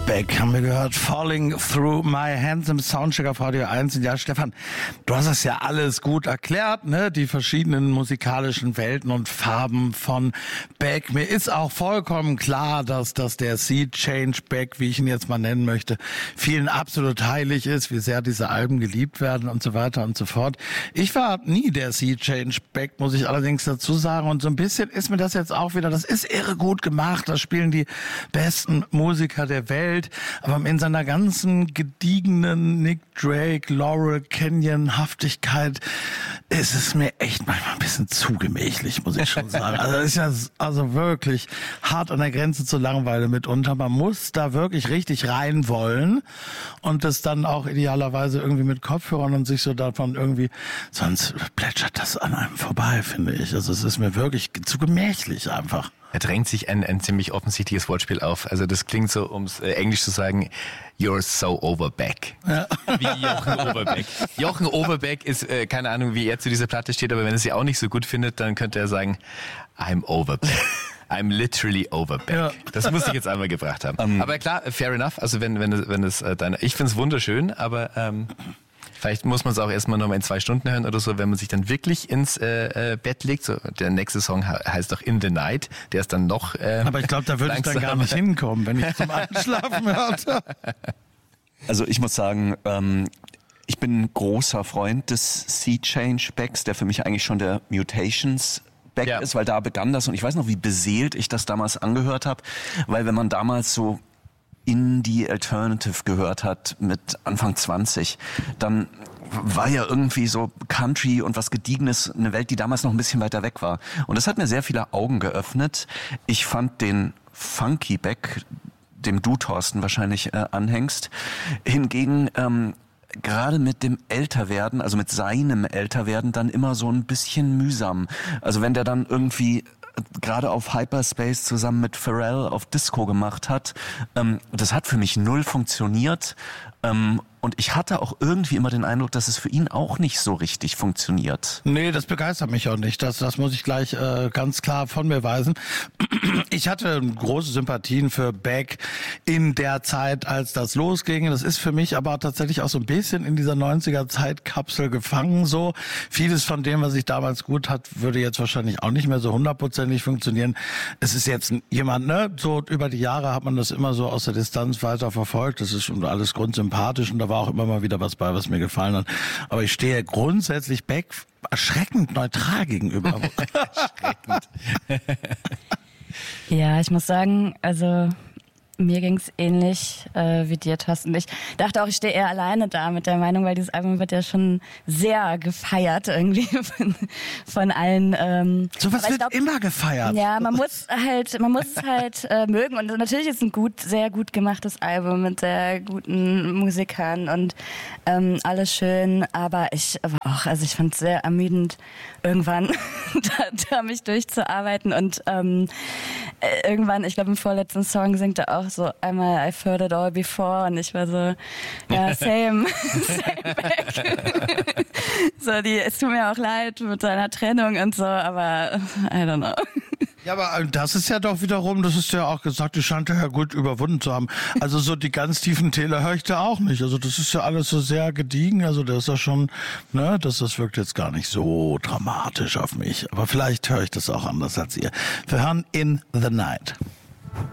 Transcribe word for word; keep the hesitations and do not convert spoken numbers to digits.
Beck haben wir gehört, Falling Through My Hands im Soundcheck auf Radio eins. Und ja, Stefan, du hast es ja alles gut erklärt, ne? Die verschiedenen musikalischen Welten und Farben von Beck. Mir ist auch vollkommen klar, dass, dass der Sea Change Beck, wie ich ihn jetzt mal nennen möchte, vielen absolut heilig ist, wie sehr diese Alben geliebt werden und so weiter und so fort. Ich war nie der Sea Change Beck, muss ich allerdings dazu sagen. Und so ein bisschen ist mir das jetzt auch wieder, das ist irre gut gemacht. Da spielen die besten Musiker der Welt. Aber in seiner ganzen gediegenen Nick Drake, Laurel Canyon Haftigkeit ist es mir echt manchmal ein bisschen zu gemächlich, muss ich schon sagen. Also das ist ja also wirklich hart an der Grenze zur Langeweile mitunter. Man muss da wirklich richtig rein wollen und das dann auch idealerweise irgendwie mit Kopfhörern und sich so davon irgendwie, sonst plätschert das an einem vorbei, finde ich. Also es ist mir wirklich zu gemächlich einfach. Da drängt sich ein, ein ziemlich offensichtliches Wortspiel auf. Also das klingt so, um es äh, Englisch zu sagen, you're so over Beck. Ja. Wie Jochen Overbeck. Jochen Overbeck ist, äh, keine Ahnung, wie er zu dieser Platte steht, aber wenn er sie auch nicht so gut findet, dann könnte er sagen, I'm over Beck. I'm literally over Beck. Ja. Das muss ich jetzt einmal gebracht haben. Um, aber klar, fair enough. Also wenn wenn wenn es äh, deine, ich finde es wunderschön, aber ähm, vielleicht muss man es auch erstmal nochmal in zwei Stunden hören oder so, wenn man sich dann wirklich ins äh, äh, Bett legt. So, der nächste Song heißt doch In the Night. Der ist dann noch äh, Aber ich glaube, da würde ich dann gar nicht hinkommen, wenn ich zum Einschlafen hörte. Also ich muss sagen, ähm, ich bin ein großer Freund des Sea Change Becks, der für mich eigentlich schon der Mutations Beck ja. ist, weil da begann das. Und ich weiß noch, wie beseelt ich das damals angehört habe, weil wenn man damals so Indie Alternative gehört hat mit Anfang zwanzig, dann war ja irgendwie so Country und was Gediegenes eine Welt, die damals noch ein bisschen weiter weg war. Und das hat mir sehr viele Augen geöffnet. Ich fand den Funky Beck, dem du, Thorsten, wahrscheinlich äh, anhängst, hingegen ähm, gerade mit dem Älterwerden, also mit seinem Älterwerden, dann immer so ein bisschen mühsam. Also wenn der dann irgendwie gerade auf Hyperspace zusammen mit Pharrell auf Disco gemacht hat, ähm, das hat für mich null funktioniert. Ähm, und ich hatte auch irgendwie immer den Eindruck, dass es für ihn auch nicht so richtig funktioniert. Nee, das begeistert mich auch nicht. Das, das muss ich gleich äh, ganz klar von mir weisen. Ich hatte große Sympathien für Beck in der Zeit, als das losging. Das ist für mich aber tatsächlich auch so ein bisschen in dieser neunziger-Zeitkapsel gefangen. So vieles von dem, was ich damals gut hat, würde jetzt wahrscheinlich auch nicht mehr so hundertprozentig funktionieren. Es ist jetzt jemand, ne, so über die Jahre hat man das immer so aus der Distanz weiter verfolgt. Das ist schon alles grundsympathisch und da war auch immer mal wieder was bei, was mir gefallen hat. Aber ich stehe grundsätzlich Beck erschreckend neutral gegenüber. Erschreckend. Ja, ich muss sagen, also mir ging's ähnlich äh, wie dir, Thorsten. Ich dachte auch, ich stehe eher alleine da mit der Meinung, weil dieses Album wird ja schon sehr gefeiert irgendwie von, von allen. Ähm, so was wird glaub, immer gefeiert. Ja, man muss halt, man muss es halt äh, mögen und natürlich ist es ein gut, sehr gut gemachtes Album mit sehr guten Musikern und ähm, alles schön. Aber ich war auch, also ich fand es sehr ermüdend, irgendwann da, da mich durchzuarbeiten und ähm, irgendwann, ich glaube im vorletzten Song singt er auch so einmal I've heard it all before und ich war so, ja, same, same back. So, die, es tut mir auch leid mit seiner Trennung und so, aber I don't know. Ja, aber das ist ja doch wiederum, das ist ja auch gesagt, die scheint er ja gut überwunden zu haben. Also so die ganz tiefen Täler höre ich da auch nicht. Also das ist ja alles so sehr gediegen. Also das ist ja schon, ne, das, das wirkt jetzt gar nicht so dramatisch auf mich. Aber vielleicht höre ich das auch anders als ihr. Wir hören In the Night.